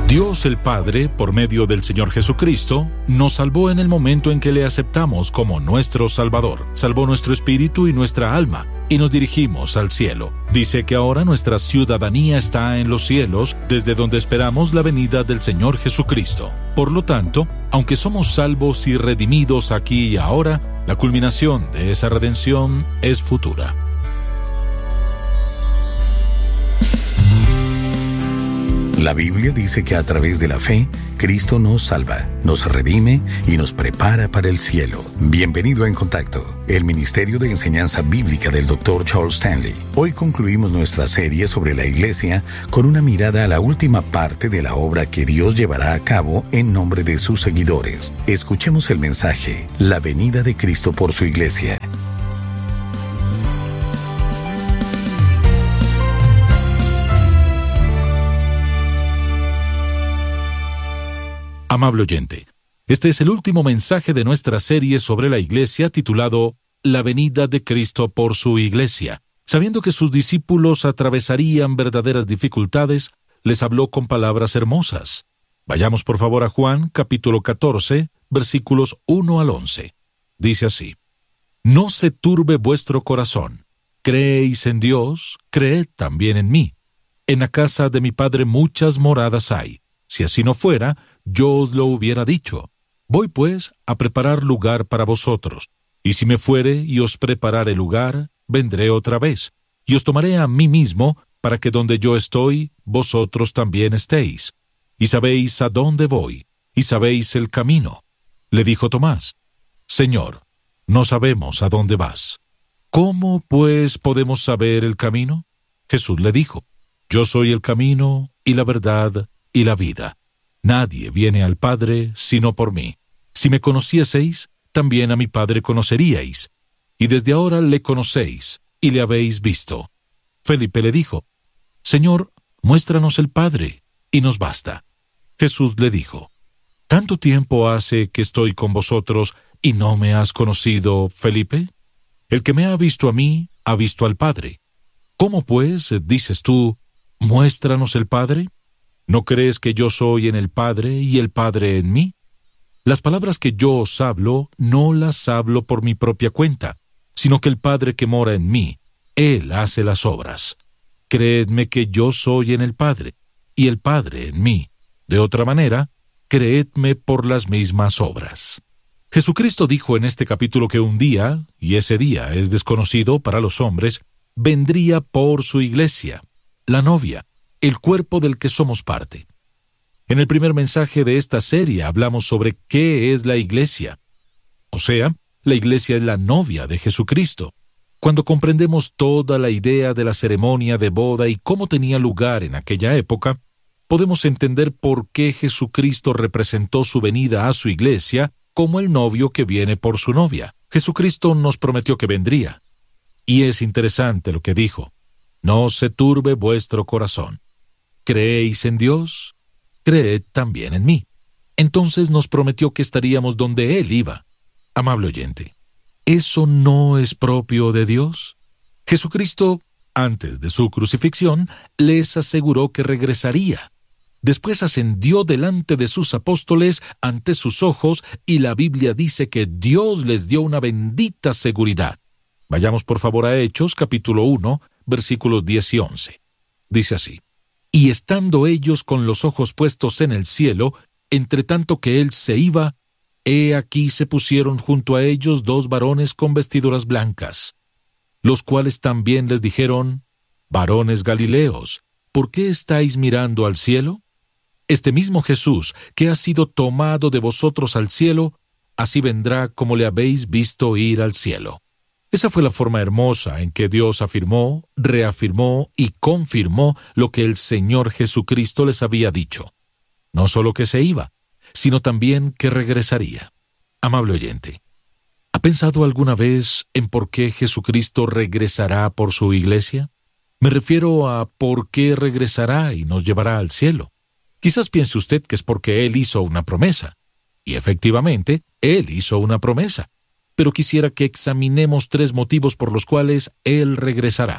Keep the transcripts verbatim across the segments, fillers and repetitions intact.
Dios el Padre, por medio del Señor Jesucristo, nos salvó en el momento en que le aceptamos como nuestro Salvador. Salvó nuestro espíritu y nuestra alma, y nos dirigimos al cielo. Dice que ahora nuestra ciudadanía está en los cielos, desde donde esperamos la venida del Señor Jesucristo. Por lo tanto, aunque somos salvos y redimidos aquí y ahora, la culminación de esa redención es futura. La Biblia dice que a través de la fe, Cristo nos salva, nos redime y nos prepara para el cielo. Bienvenido a En Contacto, el Ministerio de Enseñanza Bíblica del doctor Charles Stanley. Hoy concluimos nuestra serie sobre la Iglesia con una mirada a la última parte de la obra que Dios llevará a cabo en nombre de sus seguidores. Escuchemos el mensaje, la venida de Cristo por su Iglesia. Amable oyente, este es el último mensaje de nuestra serie sobre la Iglesia titulado La venida de Cristo por su Iglesia. Sabiendo que sus discípulos atravesarían verdaderas dificultades, les habló con palabras hermosas. Vayamos por favor a Juan, capítulo catorce, versículos uno al once. Dice así: No se turbe vuestro corazón. Creéis en Dios, creed también en mí. En la casa de mi Padre muchas moradas hay. Si así no fuera, yo os lo hubiera dicho. Voy pues a preparar lugar para vosotros. Y si me fuere y os preparare lugar, vendré otra vez, y os tomaré a mí mismo, para que donde yo estoy, vosotros también estéis. Y sabéis a dónde voy, y sabéis el camino. Le dijo Tomás: Señor, no sabemos a dónde vas. ¿Cómo, pues, podemos saber el camino? Jesús le dijo: Yo soy el camino, y la verdad, y la vida. Nadie viene al Padre sino por mí. Si me conocieseis, también a mi Padre conoceríais, y desde ahora le conocéis, y le habéis visto. Felipe le dijo: Señor, muéstranos el Padre, y nos basta. Jesús le dijo: ¿Tanto tiempo hace que estoy con vosotros, y no me has conocido, Felipe? El que me ha visto a mí, ha visto al Padre. ¿Cómo pues dices tú, muéstranos el Padre? ¿No crees que yo soy en el Padre y el Padre en mí? Las palabras que yo os hablo, no las hablo por mi propia cuenta, sino que el Padre que mora en mí, Él hace las obras. Creedme que yo soy en el Padre, y el Padre en mí. De otra manera, creedme por las mismas obras. Jesucristo dijo en este capítulo que un día, y ese día es desconocido para los hombres, vendría por su iglesia, la novia, el cuerpo del que somos parte. En el primer mensaje de esta serie hablamos sobre qué es la iglesia. O sea, la iglesia es la novia de Jesucristo. Cuando comprendemos toda la idea de la ceremonia de boda y cómo tenía lugar en aquella época, podemos entender por qué Jesucristo representó su venida a su iglesia como el novio que viene por su novia. Jesucristo nos prometió que vendría. Y es interesante lo que dijo: No se turbe vuestro corazón. ¿Creéis en Dios? Creed también en mí. Entonces nos prometió que estaríamos donde Él iba. Amable oyente, ¿eso no es propio de Dios? Jesucristo, antes de su crucifixión, les aseguró que regresaría. Después ascendió delante de sus apóstoles ante sus ojos, y la Biblia dice que Dios les dio una bendita seguridad. Vayamos por favor a Hechos, capítulo uno, versículos diez y once. Dice así: Y estando ellos con los ojos puestos en el cielo, entre tanto que él se iba, he aquí se pusieron junto a ellos dos varones con vestiduras blancas, los cuales también les dijeron: Varones Galileos, ¿por qué estáis mirando al cielo? Este mismo Jesús, que ha sido tomado de vosotros al cielo, así vendrá como le habéis visto ir al cielo. Esa fue la forma hermosa en que Dios afirmó, reafirmó y confirmó lo que el Señor Jesucristo les había dicho. No solo que se iba, sino también que regresaría. Amable oyente, ¿ha pensado alguna vez en por qué Jesucristo regresará por su iglesia? Me refiero a por qué regresará y nos llevará al cielo. Quizás piense usted que es porque Él hizo una promesa. Y efectivamente, Él hizo una promesa. Pero quisiera que examinemos tres motivos por los cuales Él regresará.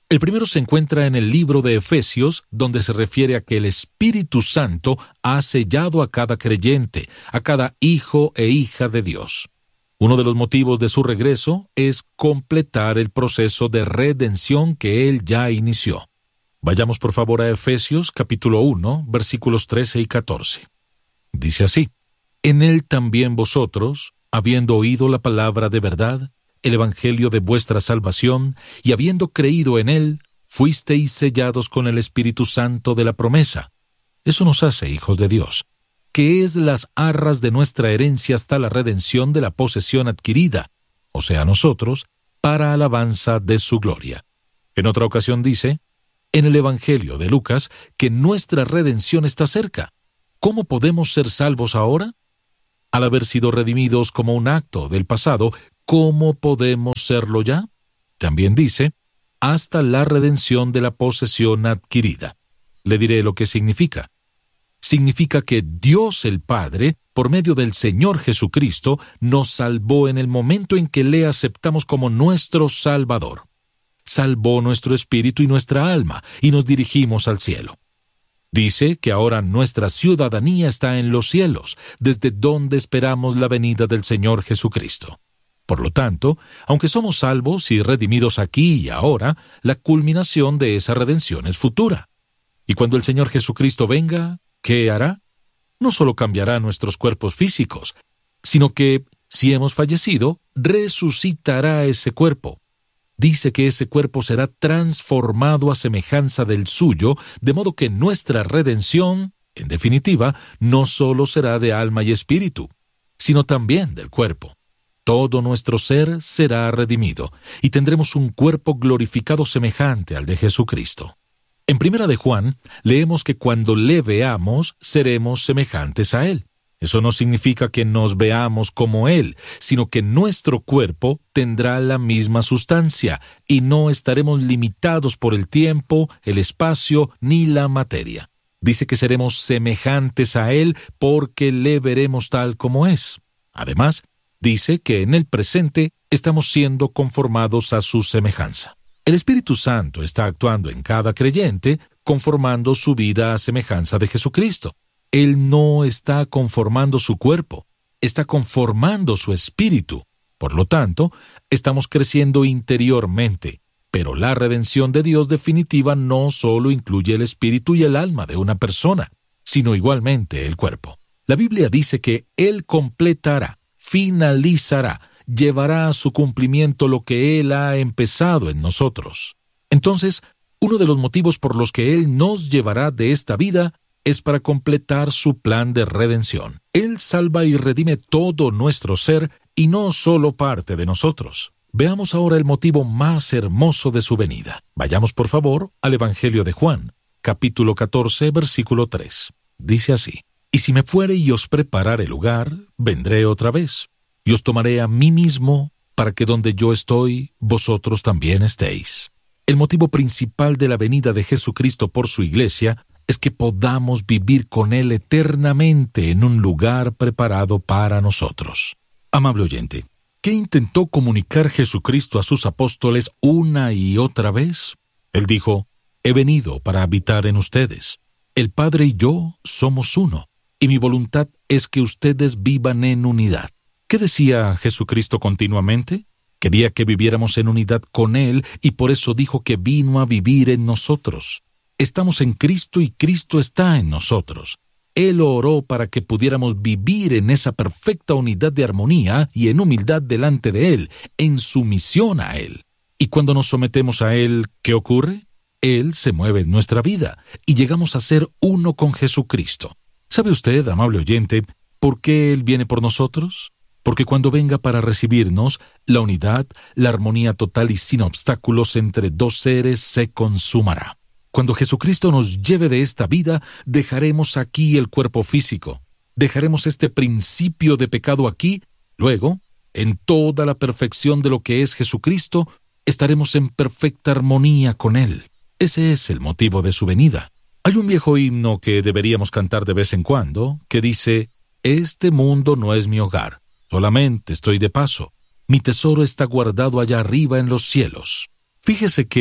El primero se encuentra en el libro de Efesios, donde se refiere a que el Espíritu Santo ha sellado a cada creyente, a cada hijo e hija de Dios. Uno de los motivos de su regreso es completar el proceso de redención que Él ya inició. Vayamos por favor a Efesios capítulo uno, versículos trece y catorce. Dice así: En Él también vosotros, habiendo oído la palabra de verdad, el evangelio de vuestra salvación, y habiendo creído en Él, fuisteis sellados con el Espíritu Santo de la promesa. Eso nos hace hijos de Dios, que es las arras de nuestra herencia hasta la redención de la posesión adquirida, o sea nosotros, para alabanza de su gloria. En otra ocasión dice, en el Evangelio de Lucas, que nuestra redención está cerca. ¿Cómo podemos ser salvos ahora? Al haber sido redimidos como un acto del pasado, ¿cómo podemos serlo ya? También dice, hasta la redención de la posesión adquirida. Le diré lo que significa. Significa que Dios el Padre, por medio del Señor Jesucristo, nos salvó en el momento en que le aceptamos como nuestro Salvador. Salvó nuestro espíritu y nuestra alma, y nos dirigimos al cielo. Dice que ahora nuestra ciudadanía está en los cielos, desde donde esperamos la venida del Señor Jesucristo. Por lo tanto, aunque somos salvos y redimidos aquí y ahora, la culminación de esa redención es futura. Y cuando el Señor Jesucristo venga, ¿qué hará? No solo cambiará nuestros cuerpos físicos, sino que, si hemos fallecido, resucitará ese cuerpo. Dice que ese cuerpo será transformado a semejanza del suyo, de modo que nuestra redención, en definitiva, no solo será de alma y espíritu, sino también del cuerpo. Todo nuestro ser será redimido, y tendremos un cuerpo glorificado semejante al de Jesucristo. En Primera de Juan, leemos que cuando le veamos, seremos semejantes a Él. Eso no significa que nos veamos como Él, sino que nuestro cuerpo tendrá la misma sustancia, y no estaremos limitados por el tiempo, el espacio, ni la materia. Dice que seremos semejantes a Él porque le veremos tal como es. Además, dice que en el presente estamos siendo conformados a su semejanza. El Espíritu Santo está actuando en cada creyente, conformando su vida a semejanza de Jesucristo. Él no está conformando su cuerpo, está conformando su espíritu. Por lo tanto, estamos creciendo interiormente, pero la redención de Dios definitiva no solo incluye el espíritu y el alma de una persona, sino igualmente el cuerpo. La Biblia dice que Él completará, finalizará, llevará a su cumplimiento lo que Él ha empezado en nosotros. Entonces, uno de los motivos por los que Él nos llevará de esta vida es para completar su plan de redención. Él salva y redime todo nuestro ser y no solo parte de nosotros. Veamos ahora el motivo más hermoso de su venida. Vayamos por favor al Evangelio de Juan, capítulo catorce, versículo tres. Dice así: Y si me fuere y os preparare lugar, vendré otra vez, y os tomaré a mí mismo, para que donde yo estoy, vosotros también estéis. El motivo principal de la venida de Jesucristo por su iglesia es que podamos vivir con Él eternamente en un lugar preparado para nosotros. Amable oyente, ¿qué intentó comunicar Jesucristo a sus apóstoles una y otra vez? Él dijo, he venido para habitar en ustedes. El Padre y yo somos uno, y mi voluntad es que ustedes vivan en unidad. ¿Qué decía Jesucristo continuamente? Quería que viviéramos en unidad con Él, y por eso dijo que vino a vivir en nosotros. Estamos en Cristo y Cristo está en nosotros. Él oró para que pudiéramos vivir en esa perfecta unidad de armonía y en humildad delante de Él, en sumisión a Él. Y cuando nos sometemos a Él, ¿qué ocurre? Él se mueve en nuestra vida y llegamos a ser uno con Jesucristo. ¿Sabe usted, amable oyente, por qué Él viene por nosotros? Porque cuando venga para recibirnos, la unidad, la armonía total y sin obstáculos entre dos seres se consumará. Cuando Jesucristo nos lleve de esta vida, dejaremos aquí el cuerpo físico. Dejaremos este principio de pecado aquí. Luego, en toda la perfección de lo que es Jesucristo, estaremos en perfecta armonía con Él. Ese es el motivo de su venida. Hay un viejo himno que deberíamos cantar de vez en cuando, que dice, «Este mundo no es mi hogar, solamente estoy de paso. Mi tesoro está guardado allá arriba en los cielos». Fíjese que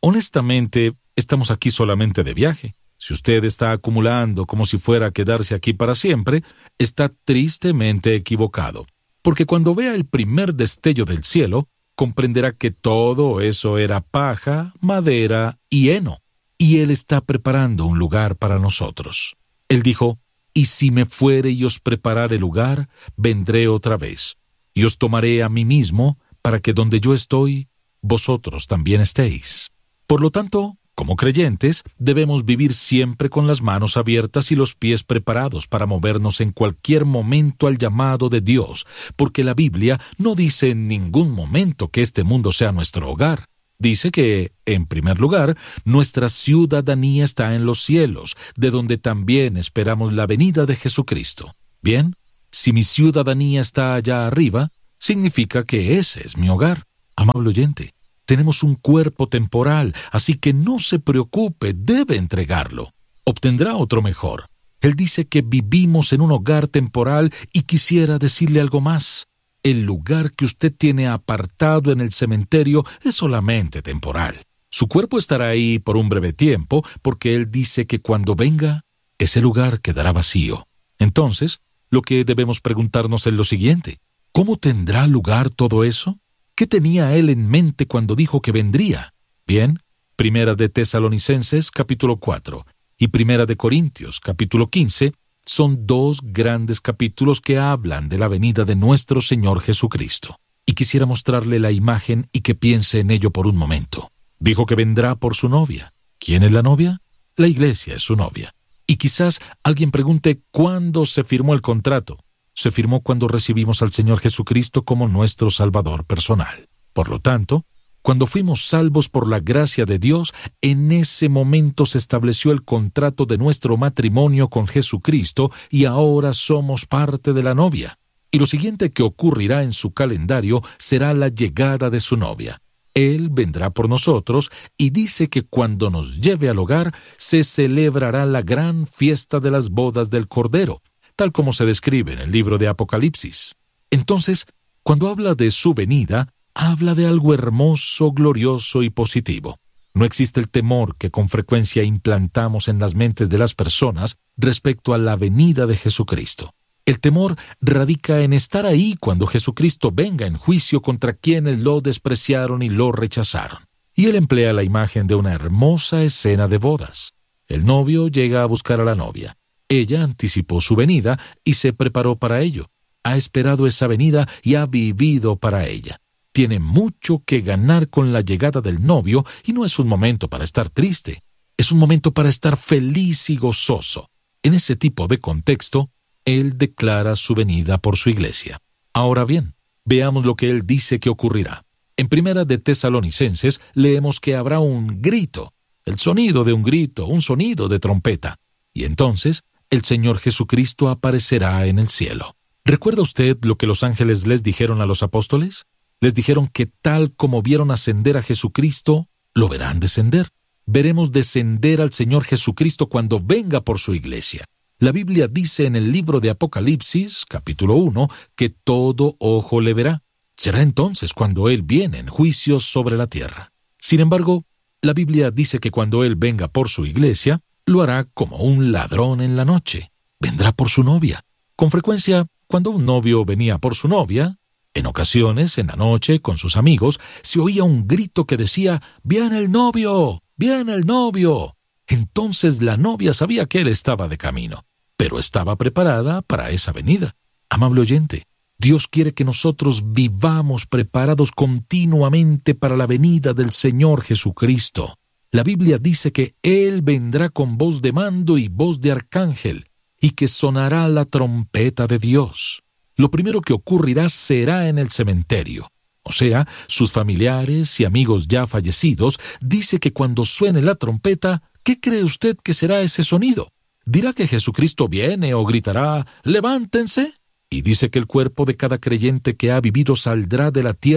Honestamente, estamos aquí solamente de viaje. Si usted está acumulando como si fuera a quedarse aquí para siempre, está tristemente equivocado. Porque cuando vea el primer destello del cielo, comprenderá que todo eso era paja, madera y heno. Y Él está preparando un lugar para nosotros. Él dijo, «Y si me fuere y os preparare lugar, vendré otra vez, y os tomaré a mí mismo, para que donde yo estoy, vosotros también estéis». Por lo tanto, como creyentes, debemos vivir siempre con las manos abiertas y los pies preparados para movernos en cualquier momento al llamado de Dios, porque la Biblia no dice en ningún momento que este mundo sea nuestro hogar. Dice que, en primer lugar, nuestra ciudadanía está en los cielos, de donde también esperamos la venida de Jesucristo. Bien, si mi ciudadanía está allá arriba, significa que ese es mi hogar. Amable oyente, tenemos un cuerpo temporal, así que no se preocupe, debe entregarlo. Obtendrá otro mejor. Él dice que vivimos en un hogar temporal y quisiera decirle algo más. El lugar que usted tiene apartado en el cementerio es solamente temporal. Su cuerpo estará ahí por un breve tiempo, porque Él dice que cuando venga, ese lugar quedará vacío. Entonces, lo que debemos preguntarnos es lo siguiente: ¿cómo tendrá lugar todo eso? ¿Qué tenía Él en mente cuando dijo que vendría? Bien, Primera de Tesalonicenses, capítulo cuatro, y Primera de Corintios, capítulo quince, son dos grandes capítulos que hablan de la venida de nuestro Señor Jesucristo. Y quisiera mostrarle la imagen y que piense en ello por un momento. Dijo que vendrá por su novia. ¿Quién es la novia? La iglesia es su novia. Y quizás alguien pregunte, ¿cuándo se firmó el contrato? Se firmó cuando recibimos al Señor Jesucristo como nuestro Salvador personal. Por lo tanto, cuando fuimos salvos por la gracia de Dios, en ese momento se estableció el contrato de nuestro matrimonio con Jesucristo y ahora somos parte de la novia. Y lo siguiente que ocurrirá en su calendario será la llegada de su novia. Él vendrá por nosotros y dice que cuando nos lleve al hogar se celebrará la gran fiesta de las bodas del Cordero, tal como se describe en el libro de Apocalipsis. Entonces, cuando habla de su venida, habla de algo hermoso, glorioso y positivo. No existe el temor que con frecuencia implantamos en las mentes de las personas respecto a la venida de Jesucristo. El temor radica en estar ahí cuando Jesucristo venga en juicio contra quienes lo despreciaron y lo rechazaron. Y él emplea la imagen de una hermosa escena de bodas. El novio llega a buscar a la novia. Ella anticipó su venida y se preparó para ello. Ha esperado esa venida y ha vivido para ella. Tiene mucho que ganar con la llegada del novio y no es un momento para estar triste. Es un momento para estar feliz y gozoso. En ese tipo de contexto, Él declara su venida por su iglesia. Ahora bien, veamos lo que Él dice que ocurrirá. En Primera de Tesalonicenses leemos que habrá un grito, el sonido de un grito, un sonido de trompeta. Y entonces, el Señor Jesucristo aparecerá en el cielo. ¿Recuerda usted lo que los ángeles les dijeron a los apóstoles? Les dijeron que tal como vieron ascender a Jesucristo, lo verán descender. Veremos descender al Señor Jesucristo cuando venga por su iglesia. La Biblia dice en el libro de Apocalipsis, capítulo uno, que todo ojo le verá. Será entonces cuando Él viene en juicio sobre la tierra. Sin embargo, la Biblia dice que cuando Él venga por su iglesia, lo hará como un ladrón en la noche. Vendrá por su novia. Con frecuencia, cuando un novio venía por su novia, en ocasiones, en la noche, con sus amigos, se oía un grito que decía, «¡Viene el novio! ¡Viene el novio!». Entonces la novia sabía que él estaba de camino, pero estaba preparada para esa venida. Amable oyente, Dios quiere que nosotros vivamos preparados continuamente para la venida del Señor Jesucristo. La Biblia dice que Él vendrá con voz de mando y voz de arcángel, y que sonará la trompeta de Dios. Lo primero que ocurrirá será en el cementerio. O sea, sus familiares y amigos ya fallecidos, dice que cuando suene la trompeta, ¿qué cree usted que será ese sonido? ¿Dirá que Jesucristo viene o gritará, «¡Levántense!»? Y dice que el cuerpo de cada creyente que ha vivido saldrá de la tierra